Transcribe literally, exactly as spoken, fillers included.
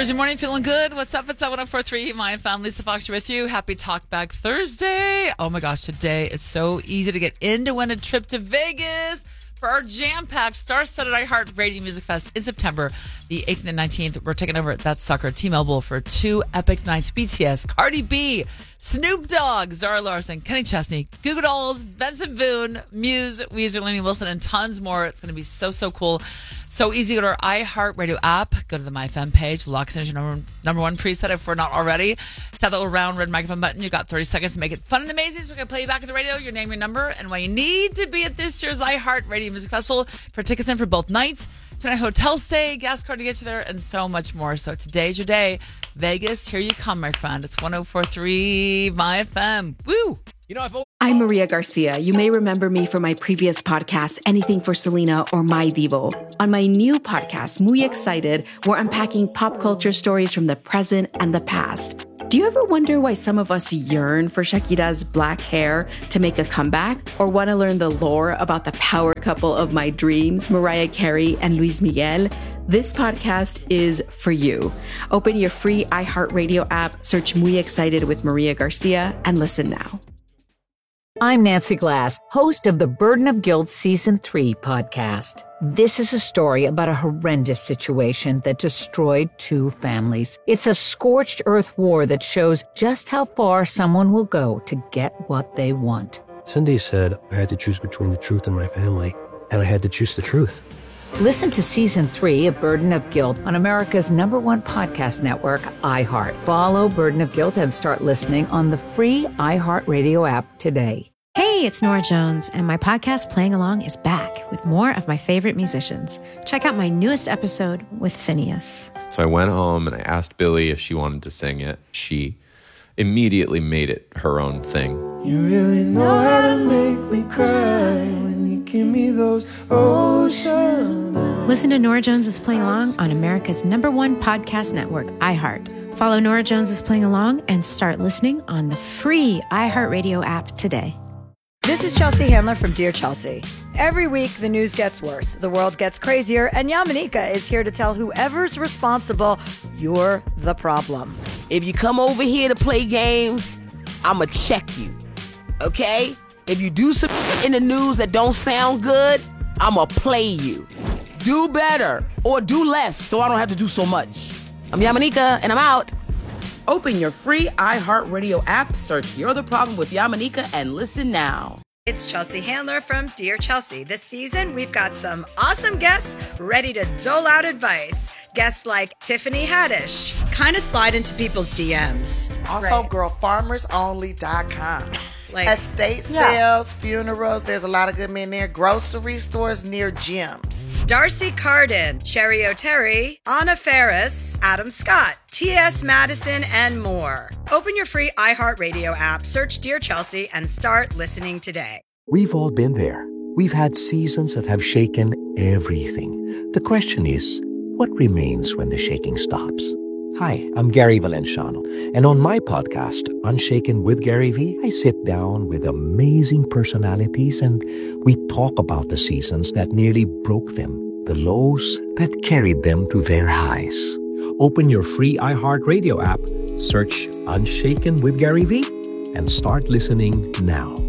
Thursday morning, feeling good. What's up? It's seven oh four three. My family, Lisa Fox, with you. Happy Talk Back Thursday. Oh my gosh, today it's so easy to get in to win a trip to Vegas for our jam-packed, star-studded iHeartRadio Music Fest in September, the eighteenth and nineteenth. We're taking over at That Sucker T-Mobile for two epic nights. B T S, Cardi B, Snoop Dogg, Zara Larsson, Kenny Chesney, Goo Goo Dolls, Benson Boone, Muse, Weezer, Lainey Wilson, and tons more. It's going to be so, so cool. So easy. Go to our iHeartRadio app. Go to the MyFM page. Lock in as your number, number one preset if we're not already. Tap that little round red microphone button. You got thirty seconds to make it fun and amazing. So we're going to play you back at the radio, your name, your number, and why you need to be at this year's iHeartRadio Music Festival for tickets in for both nights. Tonight, hotel stay, gas card to get you there, and so much more. So today's your day. Vegas, here you come, my friend. It's one oh four point three MyFM. Woo! You know, I've I'm Maria Garcia. You may remember me from my previous podcast, Anything for Selena or My Divo. On my new podcast, Muy Excited, we're unpacking pop culture stories from the present and the past. Do you ever wonder why some of us yearn for Shakira's black hair to make a comeback? Or want to learn the lore about the power couple of my dreams, Mariah Carey and Luis Miguel? This podcast is for you. Open your free iHeartRadio app, search Muy Excited with Maria Garcia, and listen now. I'm Nancy Glass, host of the Burden of Guilt Season three podcast. This is a story about a horrendous situation that destroyed two families. It's a scorched earth war that shows just how far someone will go to get what they want. Cindy said I had to choose between the truth and my family, and I had to choose the truth. Listen to Season three of Burden of Guilt on America's number one podcast network, iHeart. Follow Burden of Guilt and start listening on the free iHeartRadio app today. Hey, it's Nora Jones, and my podcast Playing Along is back with more of my favorite musicians. Check out my newest episode with Phineas. So I went home and I asked Billy if she wanted to sing it. She immediately made it her own thing. You really know how to make me cry when you give me those ocean eyes. Listen to Nora Jones is Playing Along on America's number one podcast network, iHeart. Follow Nora Jones is Playing Along and start listening on the free iHeartRadio app today. This is Chelsea Handler from Dear Chelsea. Every week, the news gets worse, the world gets crazier, and Yamanika is here to tell whoever's responsible, you're the problem. If you come over here to play games, I'ma check you, okay? If you do some in the news that don't sound good, I'ma play you. Do better, or do less, so I don't have to do so much. I'm Yamanika, and I'm out. Open your free iHeartRadio app, search You're the Problem with Yamanika, and listen now. It's Chelsea Handler from Dear Chelsea. This season, we've got some awesome guests ready to dole out advice. Guests like Tiffany Haddish, kind of slide into people's D Ms. Also, right. girl farmers only dot com. Like, estate yeah. sales, funerals, there's a lot of good men there. Grocery stores near gyms. Darcy Carden, Cherry O'Terry, Anna Ferris, Adam Scott, T S Madison, and more. Open your free iHeartRadio app, search Dear Chelsea, and start listening today. We've all been there. We've had seasons that have shaken everything. The question is, what remains when the shaking stops? Hi, I'm Gary Valenciano, and on my podcast, Unshaken with Gary V, I sit down with amazing personalities and we talk about the seasons that nearly broke them, the lows that carried them to their highs. Open your free iHeartRadio app, search Unshaken with Gary V, and start listening now.